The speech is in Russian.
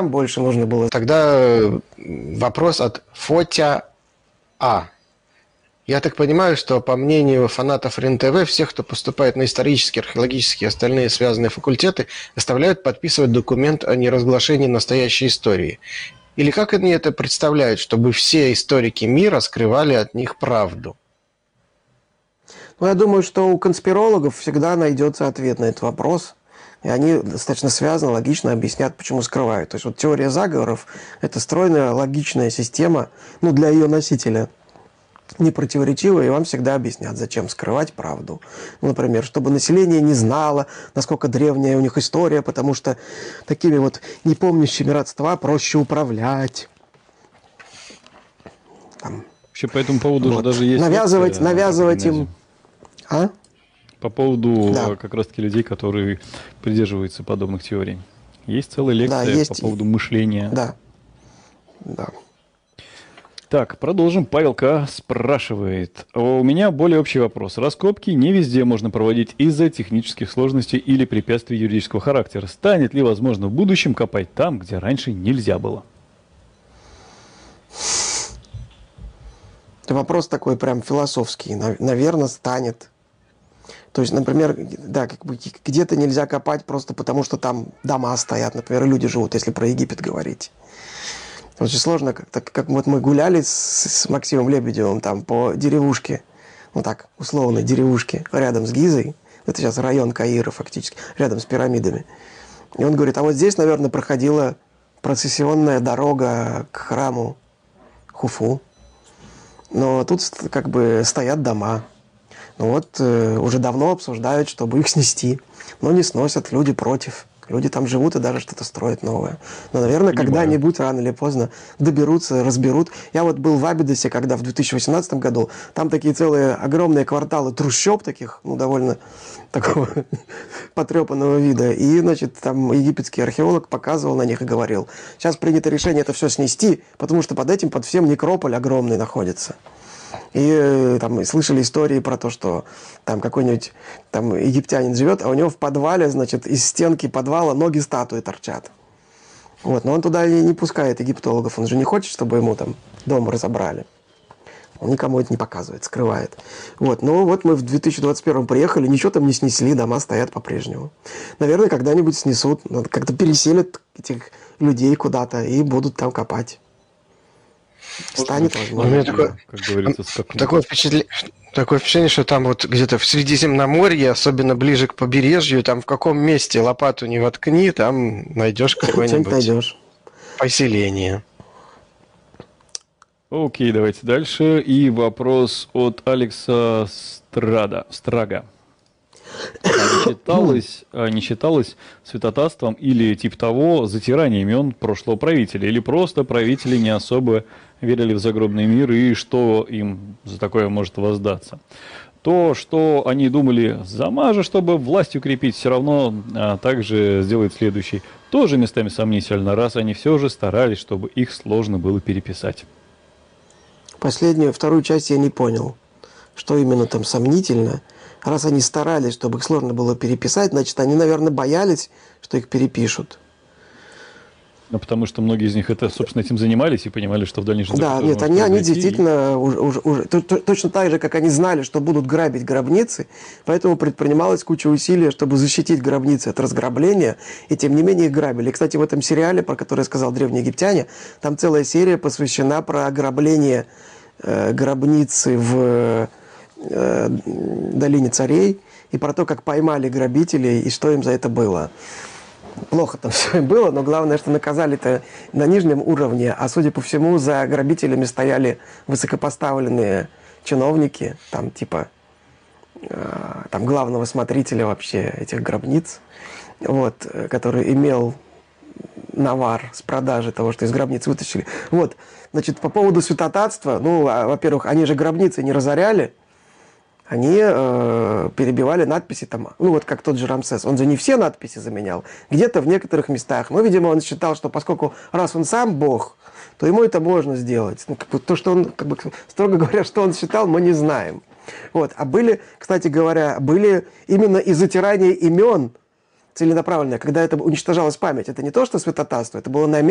больше нужно было. Тогда вопрос от Фотя А. Я так понимаю, что, по мнению фанатов РЕН-ТВ, всех, кто поступает на исторические, археологические и остальные связанные факультеты, заставляют подписывать документ о неразглашении настоящей истории. Или как они это представляют, чтобы все историки мира скрывали от них правду? Ну, я думаю, что у конспирологов всегда найдется ответ на этот вопрос. И они достаточно связно, логично объяснят, почему скрывают. То есть вот теория заговоров – это стройная, логичная система, ну, для ее носителя непротиворечивая, и вам всегда объяснят, зачем скрывать правду. Ну, например, чтобы население не знало, насколько древняя у них история, потому что такими вот непомнящими родства проще управлять. Там. Вообще по этому поводу Вот. же даже есть навязывать им. А? По поводу Да. как раз-таки людей, которые придерживаются подобных теорий. Есть целая лекция Да, есть. по поводу мышления. Да. Да. Так, продолжим. Павел К. спрашивает. У меня более общий вопрос. Раскопки не везде можно проводить из-за технических сложностей или препятствий юридического характера. Станет ли возможно в будущем копать там, где раньше нельзя было? Это вопрос такой прям философский. Наверное, станет. То есть, например, да, как бы где-то нельзя копать просто потому, что там дома стоят, например, люди живут, если про Египет говорить. Очень сложно, как вот мы гуляли с Максимом Лебедевым там по деревушке, ну так, условной деревушке, рядом с Гизой, это сейчас район Каира фактически, рядом с пирамидами. И он говорит, а вот здесь, наверное, проходила процессионная дорога к храму Хуфу. Но тут как бы стоят дома. Ну вот уже давно обсуждают, чтобы их снести. Но не сносят, люди против. Люди там живут и даже что-то строят новое. Но, наверное, когда-нибудь, рано или поздно, доберутся, разберут. Я вот был в Абидосе, когда в 2018 году, там такие целые огромные кварталы трущоб таких, ну, довольно такого потрепанного вида. И, значит, там египетский археолог показывал на них и говорил, сейчас принято решение это все снести, потому что под этим, под всем некрополь огромный находится. И там слышали истории про то, что там какой-нибудь там египтянин живет, а у него в подвале, значит, из стенки подвала ноги статуи торчат. Вот, но он туда и не пускает египтологов, он же не хочет, чтобы ему там дом разобрали. Он никому это не показывает, скрывает. Вот, ну вот мы в 2021 приехали, ничего там не снесли, дома стоят по-прежнему. Наверное, когда-нибудь снесут, как-то переселят этих людей куда-то и будут там копать. Станет возможно. У меня такое, Как говорится, скакнуть. такое впечатление, что там вот где-то в Средиземноморье, особенно ближе к побережью, там в каком месте лопату не воткни, там найдешь какое-нибудь поселение. Окей, давайте дальше. И вопрос от Алекса Страга. Не считалось святотатством или типа того затирание имен прошлого правителя? Или просто правители не особо верили в загробный мир и что им за такое может воздаться? То, что они думали замажа, чтобы власть укрепить, все равно также сделает следующий. Тоже местами сомнительно, раз они все же старались, чтобы их сложно было переписать. Вторую часть я не понял, что именно там сомнительно. Раз они старались, чтобы их сложно было переписать, значит, они, наверное, боялись, что их перепишут. Ну, потому что многие из них собственно, этим занимались и понимали, что в дальнейшем... Да, нет, они действительно уже точно так же, как они знали, что будут грабить гробницы, поэтому предпринималась куча усилий, чтобы защитить гробницы от разграбления, и тем не менее их грабили. И, кстати, в этом сериале, про который я сказал «Древние египтяне», там целая серия посвящена про ограбление гробницы в долине царей и про то, как поймали грабителей и что им за это было. Плохо там все и было, но главное, что наказали-то на нижнем уровне, а судя по всему, за грабителями стояли высокопоставленные чиновники, там типа там главного смотрителя вообще этих гробниц, вот, который имел навар с продажи того, что из гробниц вытащили. Вот, значит, по поводу святотатства, ну, во-первых, они же гробницы не разоряли, они перебивали надписи там, ну вот как тот же Рамсес, он же не все надписи заменял, где-то в некоторых местах, но, видимо, он считал, что поскольку раз он сам Бог, то ему это можно сделать. Ну, как бы, то, что он, как бы, строго говоря, что он считал, мы не знаем. Вот. А были, кстати говоря, именно и затирание имен целенаправленное, когда это уничтожалась память. Это не то, что святотатство, это было намеренно.